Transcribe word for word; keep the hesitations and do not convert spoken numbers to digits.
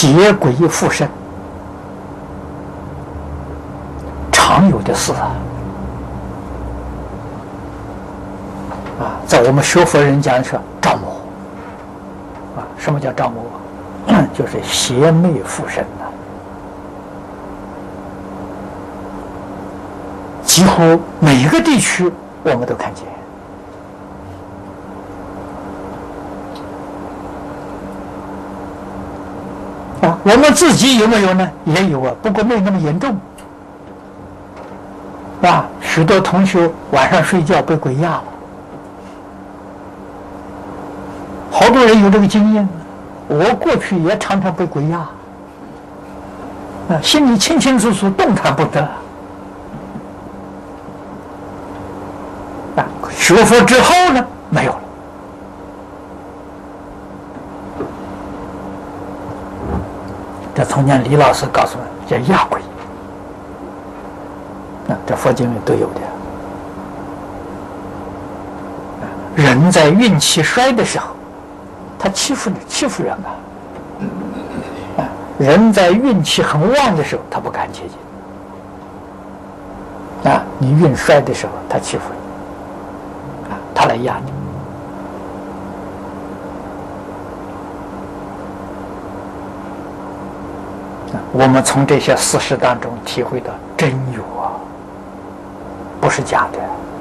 邪鬼附身，常有的事啊！啊，在我们学佛人讲说招魔啊，什么叫招魔？就是邪魅附身呐、啊。几乎每一个地区我们都看见。啊，我们自己有没有呢？也有啊，不过没那么严重。啊，许多同学晚上睡觉被鬼压了，好多人有这个经验。我过去也常常被鬼压，啊，心里清清楚楚，动弹不得。啊，学佛之后呢，没有了。这从前李老师告诉我，叫压鬼。啊，这佛经里都有的。啊，人在运气衰的时候，他欺负你，欺负人啊！啊，人在运气很旺的时候，他不敢接近。啊，你运衰的时候，他欺负你，啊，他来压你。啊，我们从这些事实当中体会到真有啊，不是假的。